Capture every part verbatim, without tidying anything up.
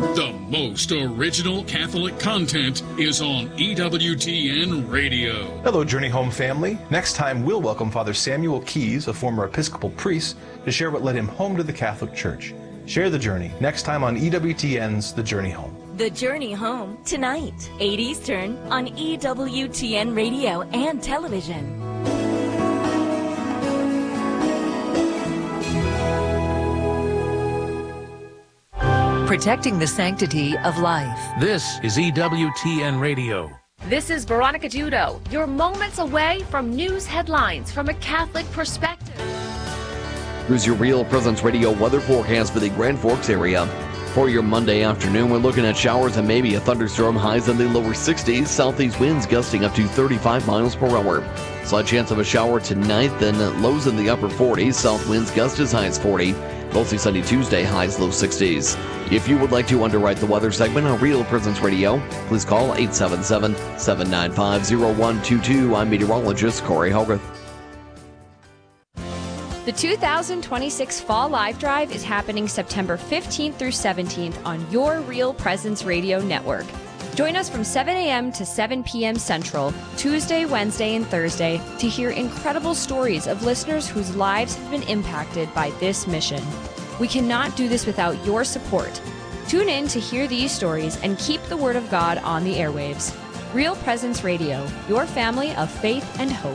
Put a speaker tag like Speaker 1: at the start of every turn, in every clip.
Speaker 1: The most original Catholic content is on E W T N Radio.
Speaker 2: Hello, Journey Home family. Next time, we'll welcome Father Samuel Keys, a former Episcopal priest, to share what led him home to the Catholic Church. Share the journey next time on E W T N's The Journey Home.
Speaker 3: The Journey Home, tonight, eight Eastern, on E W T N Radio and television.
Speaker 4: Protecting the sanctity of life.
Speaker 5: This is E W T N Radio.
Speaker 6: This is Veronica Judo. You're moments away from news headlines from a Catholic perspective.
Speaker 7: Here's your Real Presence Radio weather forecast for the Grand Forks area. For your Monday afternoon, we're looking at showers and maybe a thunderstorm, highs in the lower sixties, southeast winds gusting up to thirty-five miles per hour. Slight chance of a shower tonight, then lows in the upper forties, south winds gust as high as forty. Mostly sunny Tuesday, highs low sixties. If you would like to underwrite the weather segment on Real Presence Radio, please call eight seven seven, seven nine five, zero one two two. I'm meteorologist Corey Hogarth.
Speaker 8: The two thousand twenty-six Fall Live Drive is happening September fifteenth through seventeenth on your Real Presence Radio network. Join us from seven a.m. to seven p.m. Central, Tuesday, Wednesday, and Thursday to hear incredible stories of listeners whose lives have been impacted by this mission. We cannot do this without your support. Tune in to hear these stories and keep the Word of God on the airwaves. Real Presence Radio, your family of faith and hope.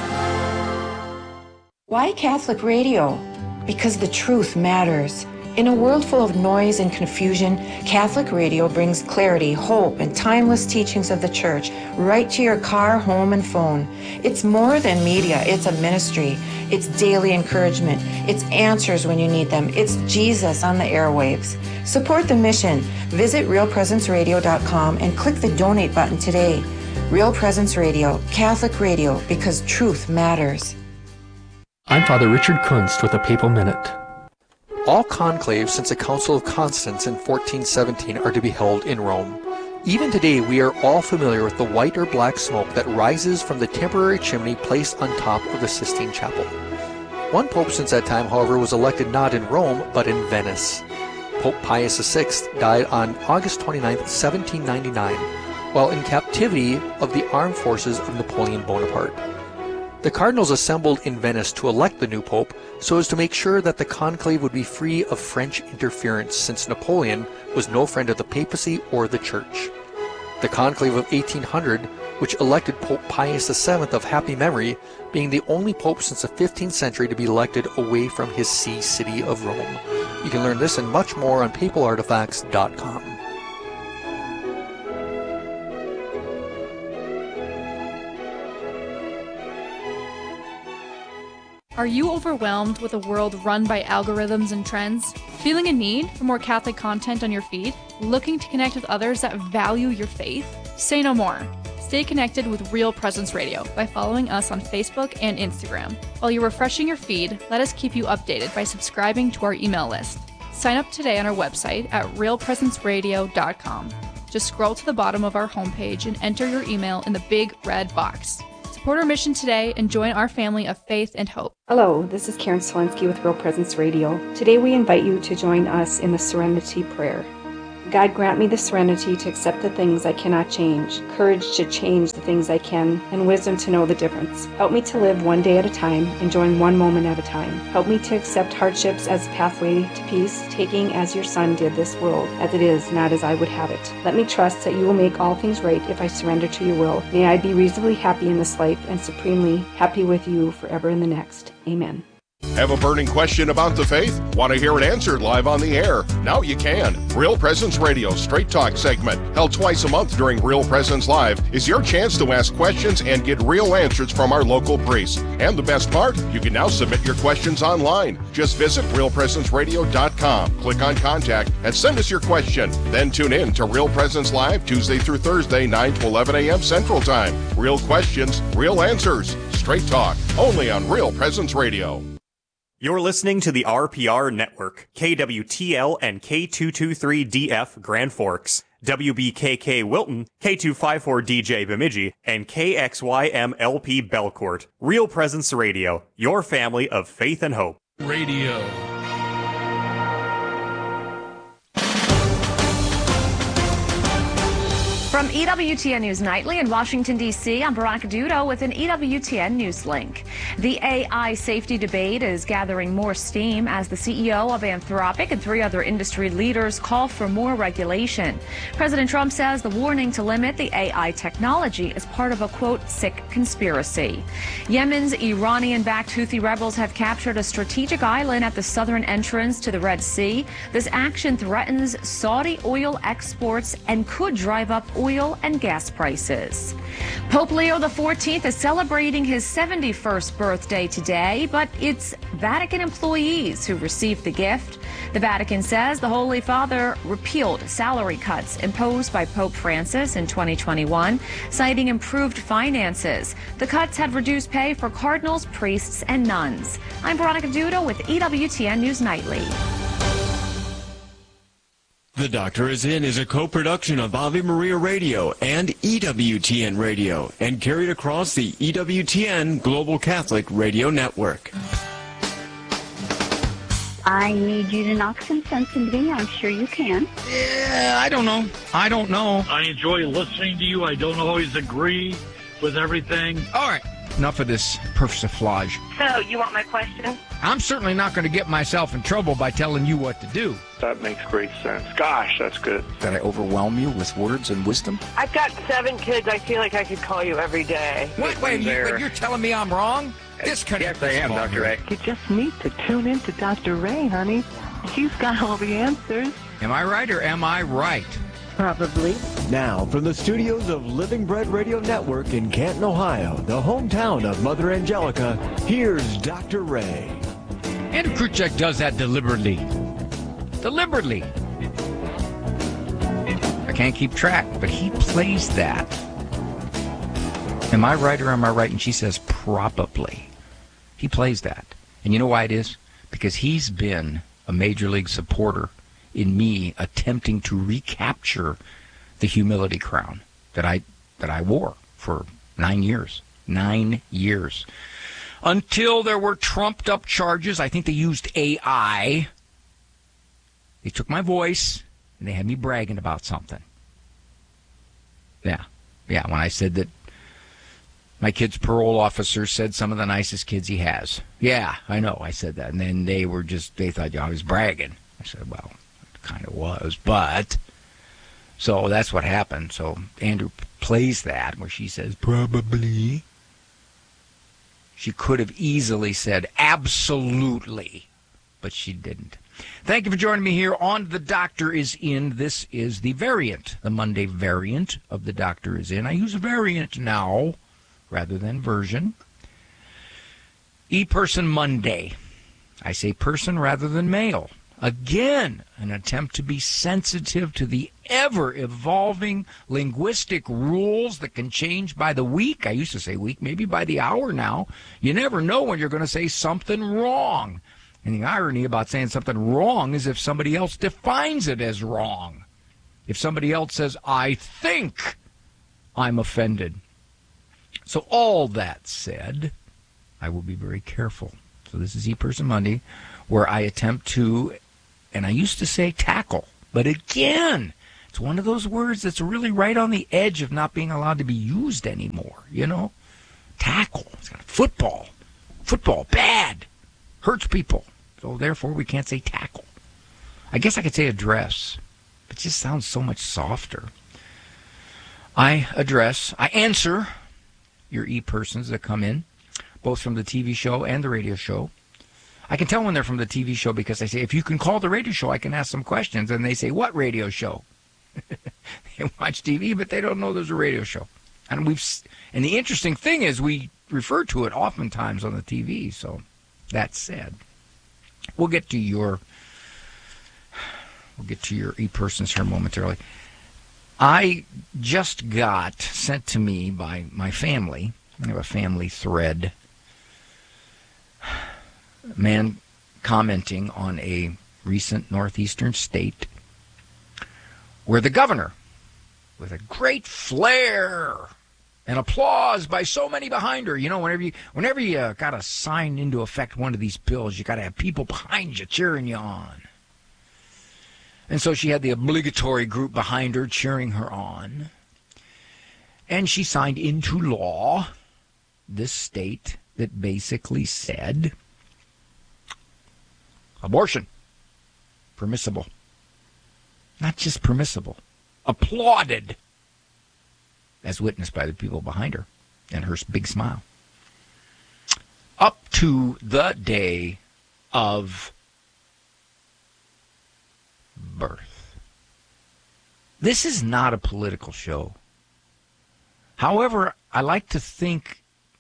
Speaker 9: Why Catholic radio? Because the truth matters. In a world full of noise and confusion, Catholic radio brings clarity, hope, and timeless teachings of the Church right to your car, home, and phone. It's more than media, it's a ministry. It's daily encouragement. It's answers when you need them. It's Jesus on the airwaves. Support the mission. Visit real presence radio dot com and click the donate button today. Real Presence Radio, Catholic radio, because truth matters.
Speaker 10: I'm Father Richard Kunst with a Papal Minute.
Speaker 11: All conclaves since the Council of Constance in fourteen seventeen are to be held in Rome. Even today, we are all familiar with the white or black smoke that rises from the temporary chimney placed on top of the Sistine Chapel. One pope since that time, however, was elected not in Rome, but in Venice. Pope Pius the Sixth died on August twenty-ninth, seventeen ninety-nine, while in captivity of the armed forces of Napoleon Bonaparte. The cardinals assembled in Venice to elect the new pope so as to make sure that the conclave would be free of French interference, since Napoleon was no friend of the papacy or the church. The conclave of eighteen hundred, which elected Pope Pius the Seventh of happy memory, being the only pope since the fifteenth century to be elected away from his see city of Rome. You can learn this and much more on papal artifacts dot com.
Speaker 12: Are you overwhelmed with a world run by algorithms and trends? Feeling a need for more Catholic content on your feed? Looking to connect with others that value your faith? Say no more. Stay connected with Real Presence Radio by following us on Facebook and Instagram. While you're refreshing your feed, let us keep you updated by subscribing to our email list. Sign up today on our website at real presence radio dot com. Just scroll to the bottom of our homepage and enter your email in the big red box. Support our mission today and join our family of faith and hope.
Speaker 13: Hello, this is Karen Selensky with Real Presence Radio. Today we invite you to join us in the Serenity Prayer. God, grant me the serenity to accept the things I cannot change, courage to change the things I can, and wisdom to know the difference. Help me to live one day at a time, enjoying one moment at a time. Help me to accept hardships as a pathway to peace, taking as your Son did this world, as it is, not as I would have it. Let me trust that you will make all things right if I surrender to your will. May I be reasonably happy in this life and supremely happy with you forever in the next. Amen.
Speaker 14: Have a burning question about the faith? Want to hear it answered live on the air? Now you can. Real Presence Radio Straight Talk segment, held twice a month during Real Presence Live, is your chance to ask questions and get real answers from our local priests. And the best part, you can now submit your questions online. Just visit real presence radio dot com, click on Contact, and send us your question. Then tune in to Real Presence Live Tuesday through Thursday, nine to eleven a.m. Central Time. Real questions, real answers. Straight Talk, only on Real Presence Radio.
Speaker 15: You're listening to the R P R Network, K W T L and K two twenty-three D F Grand Forks, W B K K Wilton, K two fifty-four D J Bemidji, and K X Y M L P Belcourt. Real Presence Radio, your family of faith and hope.
Speaker 1: Radio.
Speaker 6: E W T N News Nightly in Washington, D C, I'm Veronica Dudo with an E W T N News link. The A I safety debate is gathering more steam as the C E O of Anthropic and three other industry leaders call for more regulation. President Trump says the warning to limit the A I technology is part of a, quote, sick conspiracy. Yemen's Iranian-backed Houthi rebels have captured a strategic island at the southern entrance to the Red Sea. This action threatens Saudi oil exports and could drive up oil and gas prices. Pope Leo the fourteenth is celebrating his seventy-first birthday today, but it's Vatican employees who received the gift. The Vatican says the Holy Father repealed salary cuts imposed by Pope Francis in twenty twenty-one, citing improved finances. The cuts had reduced pay for cardinals, priests, and nuns. I'm Veronica Dudo with E W T N News Nightly.
Speaker 16: The Doctor Is In is a co-production of Ave Maria Radio and E W T N Radio and carried across the E W T N Global Catholic Radio Network.
Speaker 17: I need you to knock some sense into me. I'm sure you can.
Speaker 18: Yeah, I don't know. I don't know.
Speaker 19: I enjoy listening to you. I don't always agree with everything.
Speaker 18: All right. Enough of this persiflage.
Speaker 17: So, you want my question?
Speaker 18: I'm certainly not going to get myself in trouble by telling you what to do.
Speaker 20: That makes great sense. Gosh, that's good.
Speaker 18: Did I overwhelm you with words and wisdom?
Speaker 21: I've got seven kids. I feel like I could call you every day.
Speaker 18: Wait, wait, you, wait you're telling me I'm wrong? Disconnect.
Speaker 20: Yes, I am, Doctor Ray.
Speaker 21: You just need to tune in to Doctor Ray, honey. He's got all the answers.
Speaker 18: Am I right or am I right?
Speaker 21: Probably.
Speaker 22: Now, from the studios of Living Bread Radio Network in Canton, Ohio, the hometown of Mother Angelica, here's Doctor Ray.
Speaker 18: Andrew Kruchek does that deliberately. Deliberately. I can't keep track, but he plays that. Am I right or am I right? And she says, probably. He plays that. And you know why it is? Because he's been a major league supporter in me attempting to recapture the humility crown that I that I wore for nine years. Nine years. Until there were trumped up charges. I think they used A I. They took my voice and they had me bragging about something. Yeah. Yeah, when I said that my kid's parole officer said some of the nicest kids he has. Yeah, I know, I said that. And then they were just, they thought, yeah, I was bragging. I said, well, kind of was, but so that's what happened. So Andrew plays that where she says probably. She could have easily said absolutely, but she didn't. Thank you for joining me here on The Doctor Is In. This is the variant, the Monday variant of The Doctor Is In. I use variant now rather than version. E-Person Monday. I say person rather than male. Again, an attempt to be sensitive to the ever-evolving linguistic rules that can change by the week. I used to say week, maybe by the hour now. You never know when you're going to say something wrong. And the irony about saying something wrong is if somebody else defines it as wrong. If somebody else says, I think I'm offended. So all that said, I will be very careful. So this is E-Person Monday, where I attempt to, and I used to say tackle, but again, it's one of those words that's really right on the edge of not being allowed to be used anymore, you know? Tackle. It's got football. Football, bad. Hurts people. So therefore, we can't say tackle. I guess I could say address. It just sounds so much softer. I address, I answer your e-persons that come in, both from the T V show and the radio show. I can tell when they're from the T V show because I say, if you can call the radio show, I can ask some questions. And they say, what radio show? They watch T V, but they don't know there's a radio show. And we've, and the interesting thing is we refer to it oftentimes on the T V. So that said, we'll get to your, we'll get to your e-persons here momentarily. I just got sent to me by my family. I have a family thread. A man commenting on a recent northeastern state where the governor, with a great flair and applause by so many behind her, you know, whenever you whenever you uh, got to sign into effect one of these bills, you got to have people behind you cheering you on. And so she had the obligatory group behind her cheering her on. And she signed into law this state that basically said abortion, permissible. Not just permissible, applauded, as witnessed by the people behind her and her big smile. Up to the day of birth. This is not a political show. However, I like to think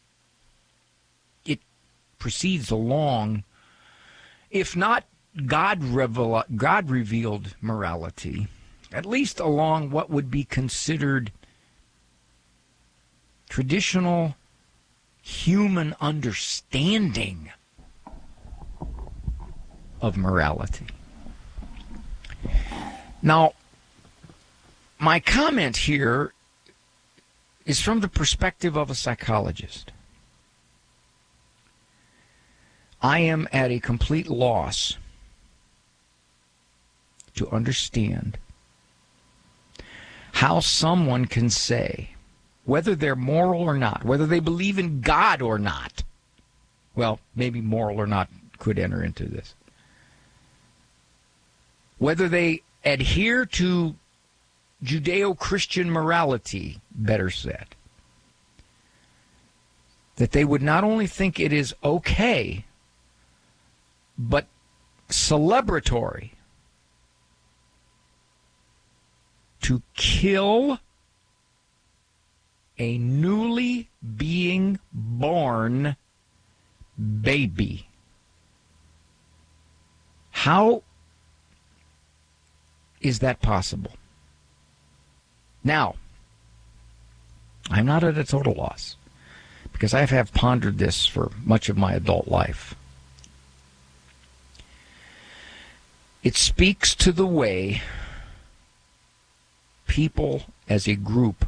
Speaker 18: it proceeds along, if not God revel- God revealed morality, at least along what would be considered traditional human understanding of morality. Now, my comment here is from the perspective of a psychologist. I am at a complete loss to understand how someone can say, whether they're moral or not, whether they believe in God or not, well, maybe moral or not could enter into this, whether they adhere to Judeo-Christian morality, better said, that they would not only think it is okay, but celebratory to kill a newly being born baby. How is that possible? Now, I'm not at a total loss, because I have pondered this for much of my adult life. It speaks to the way people as a group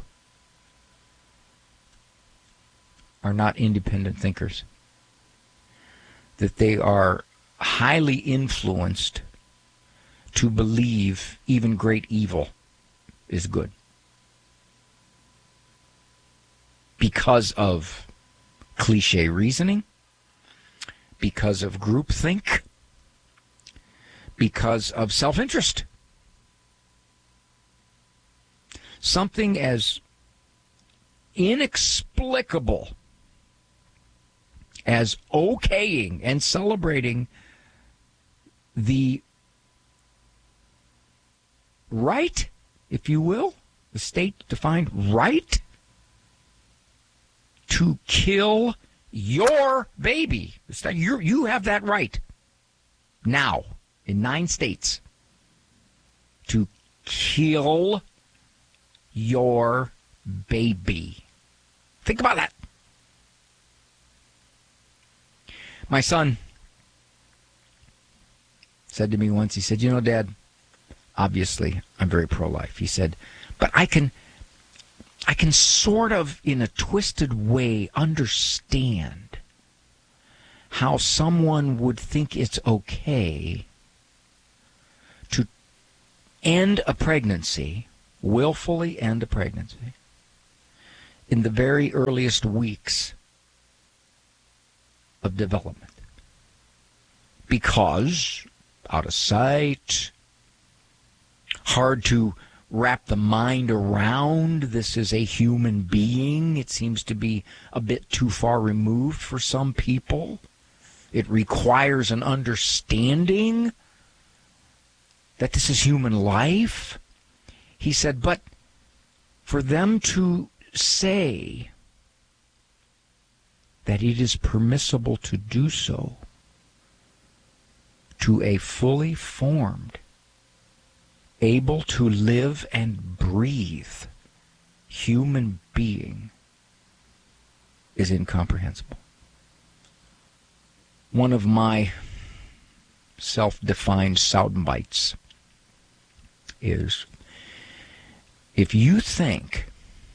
Speaker 18: are not independent thinkers, that they are highly influenced to believe even great evil is good because of cliche reasoning, because of groupthink, because of self-interest. Something as inexplicable as okaying and celebrating the right, if you will, the state-defined right to kill your baby. You you have that right now in nine states to kill your baby. Think about that. My son said to me once, he said, you know, Dad, obviously I'm very pro-life. He said, but I can, I can sort of, in a twisted way, understand how someone would think it's okay to end a pregnancy, willfully end a pregnancy, in the very earliest weeks of development. Because out of sight, hard to wrap the mind around, this is a human being. It seems to be a bit too far removed for some people. It requires an understanding that this is human life. He said, but for them to say that it is permissible to do so to a fully formed, able to live and breathe human being is incomprehensible. One of my self-defined sound bites is, if you think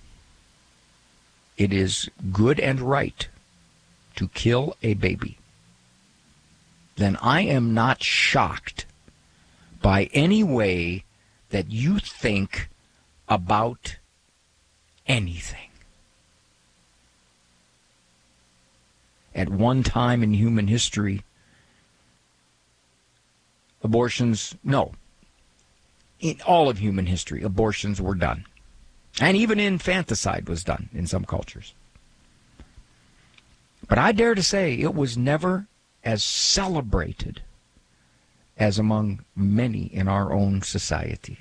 Speaker 18: it is good and right to kill a baby, then I am not shocked by any way that you think about anything. at one time in human history, abortions, no, in all of human history, abortions were done. And even infanticide was done in some cultures. But I dare to say it was never as celebrated as among many in our own society.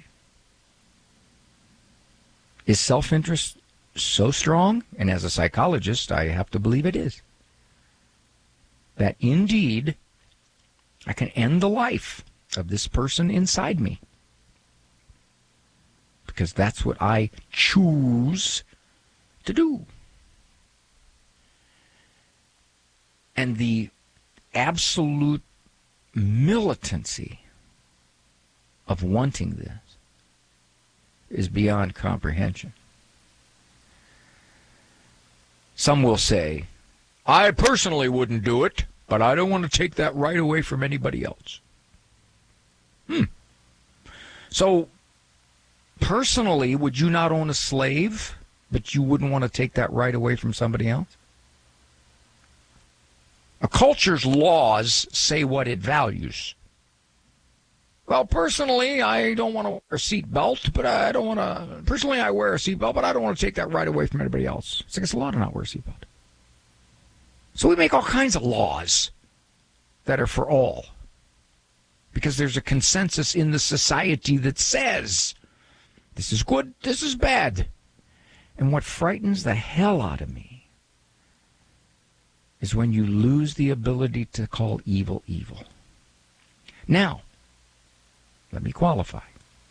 Speaker 18: Is self-interest so strong? And as a psychologist, I have to believe it is. That indeed, I can end the life of this person inside me. Because that's what I choose to do. And the absolute militancy of wanting this is beyond comprehension. Some will say, I personally wouldn't do it, but I don't want to take that right away from anybody else. Hmm. So, personally, would you not own a slave, but you wouldn't want to take that right away from somebody else? A culture's laws say what it values. Well, personally, I don't want to wear a seatbelt, but I don't want to... Personally, I wear a seatbelt, but I don't want to take that right away from anybody else. It's against the law to not wear a seatbelt. So we make all kinds of laws that are for all. Because there's a consensus in the society that says, this is good, this is bad. And what frightens the hell out of me is when you lose the ability to call evil evil. Now, let me qualify.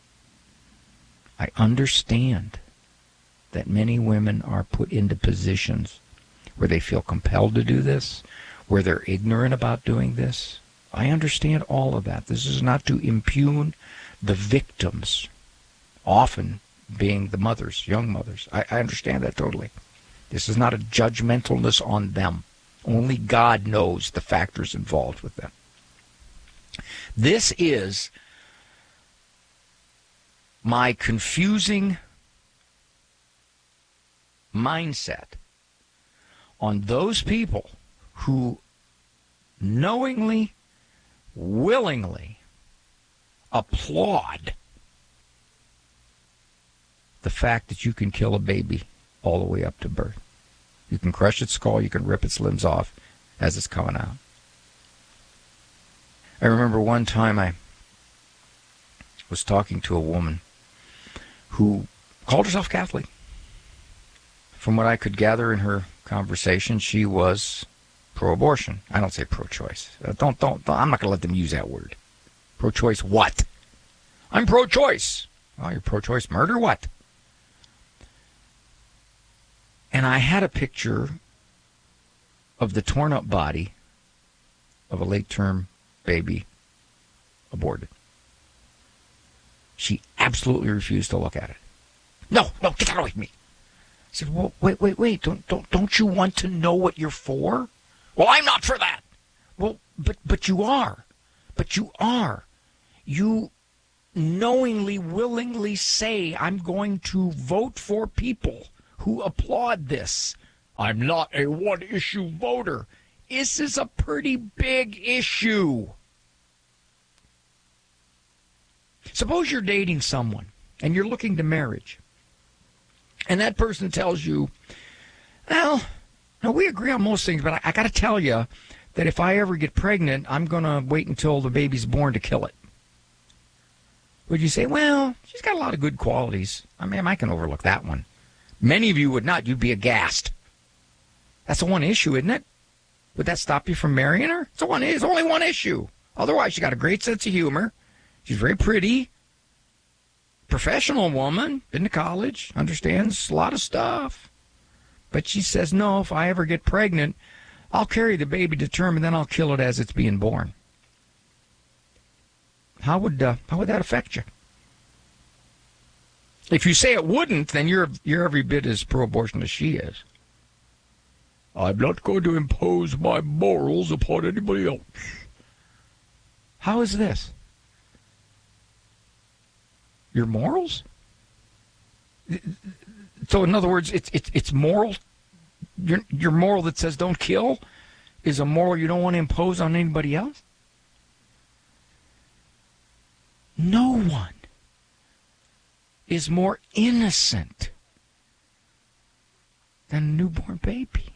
Speaker 18: I understand that many women are put into positions where they feel compelled to do this, where they're ignorant about doing this. I understand all of that. This is not to impugn the victims, often being the mothers, young mothers. I, I understand that totally. This is not a judgmentalness on them. Only God knows the factors involved with them. This is my confusing mindset on those people who knowingly, willingly applaud the fact that you can kill a baby all the way up to birth. You can crush its skull, you can rip its limbs off as it's coming out. I remember one time I was talking to a woman who called herself Catholic. From what I could gather in her conversation, she was pro-abortion. I don't say pro-choice. Uh, don't, don't, don't, I'm not going to let them use that word. Pro-choice what? I'm pro-choice. Oh, you're pro-choice murder? What? And I had a picture of the torn-up body of a late-term baby aborted. She absolutely refused to look at it. No, no, get that away from me. I said, well, wait, wait, wait. Don't, don't, don't you want to know what you're for? Well, I'm not for that. Well, but, but you are. But you are. You knowingly, willingly say, I'm going to vote for people who applaud this. I'm not a one-issue voter. This is a pretty big issue. Suppose you're dating someone and you're looking to marriage, and that person tells you, well, no, we agree on most things, but I, I got to tell you that if I ever get pregnant, I'm going to wait until the baby's born to kill it. Would you say, well, she's got a lot of good qualities. I mean, I can overlook that one. Many of you would not. You'd be aghast. That's the one issue, isn't it? Would that stop you from marrying her? It's, a one, it's only one issue. Otherwise, she got a great sense of humor. She's very pretty. Professional woman. Been to college. Understands a lot of stuff. But she says, no, if I ever get pregnant, I'll carry the baby to term and then I'll kill it as it's being born. How would uh, how would that affect you? If you say it wouldn't, then you're you're every bit as pro-abortion as she is. I'm not going to impose my morals upon anybody else. How is this? Your morals? So in other words, it's it's it's moral. Your your moral that says don't kill is a moral you don't want to impose on anybody else? No one is more innocent than a newborn baby.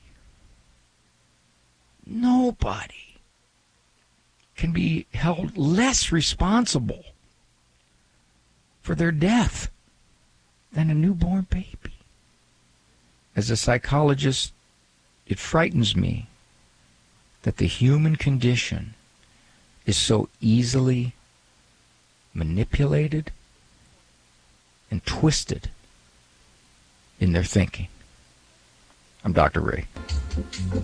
Speaker 18: Nobody can be held less responsible for their death than a newborn baby. As a psychologist, it frightens me that the human condition is so easily manipulated and twisted in their thinking. I'm Doctor Ray.